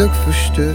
Stück für Stück.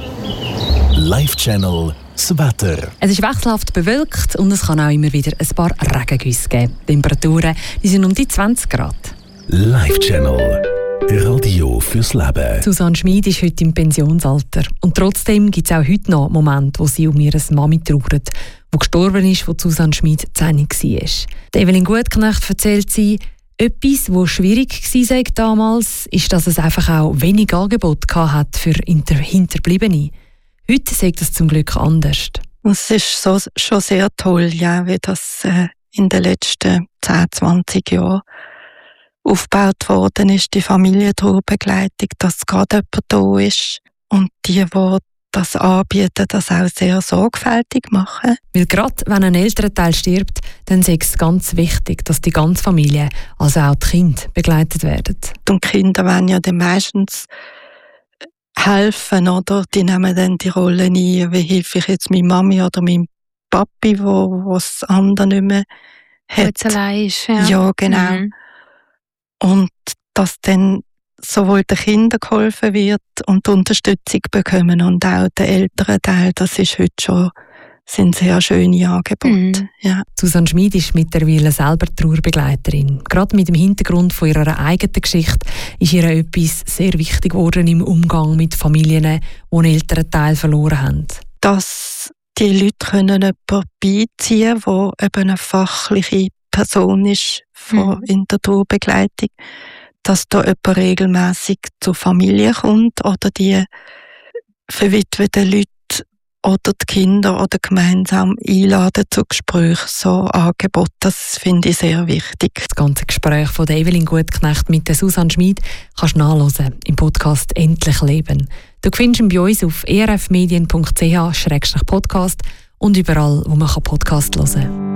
Live-Channel das Wetter. Es ist wechselhaft bewölkt und es kann auch immer wieder ein paar Regengüsse geben. Die Temperaturen sind um die 20 Grad. Live-Channel. Radio fürs Leben. Susanne Schmid ist heute im Pensionsalter. Und trotzdem gibt es auch heute noch Momente, wo sie um ihre Mami trauert, die gestorben ist, als Susanne Schmid 10 war. Evelyn Gutknecht erzählt sie, etwas, was schwierig war damals, ist, dass es einfach auch wenig Angebot hat für Hinterbliebene. Heute sagt das zum Glück anders. Es ist schon sehr toll, ja, wie das in den letzten 10, 20 Jahren aufgebaut worden ist, die Familientrauerbegleitung, dass gerade jemand da ist und die das anbieten, das auch sehr sorgfältig machen. Weil gerade wenn ein Elternteil stirbt, dann ist es ganz wichtig, dass die ganze Familie, also auch die Kinder, begleitet werden. Und die Kinder wollen ja dann meistens helfen, oder? Die nehmen dann die Rolle ein, wie helfe ich jetzt meiner Mami oder meinem Papi, wo das andere nicht mehr hat. Wo jetzt allein ist, ja. Ja, genau. Mhm. Und dass dann sowohl den Kindern geholfen wird und die Unterstützung bekommen und auch den älteren Teil, das ist heute schon sind sehr schöne Angebote. Mhm. Ja. Susanne Schmid ist mittlerweile selber Trauerbegleiterin. Gerade mit dem Hintergrund von ihrer eigenen Geschichte ist ihr etwas sehr wichtig geworden im Umgang mit Familien, die einen älteren Teil verloren haben. Dass die Leute können jemanden beiziehen können, der eben eine fachliche Person ist in der Trauerbegleitung, dass da jemand regelmässig zur Familie kommt oder die verwitweten Leute oder die Kinder oder gemeinsam einladen zu Gesprächen, so Angebot, das finde ich sehr wichtig. Das ganze Gespräch von Evelyn Gutknecht mit der Susanne Schmid kannst du nachhören im Podcast «Endlich Leben». Du findest ihn bei uns auf erfmedien.ch/podcast und überall, wo man Podcast hören kann.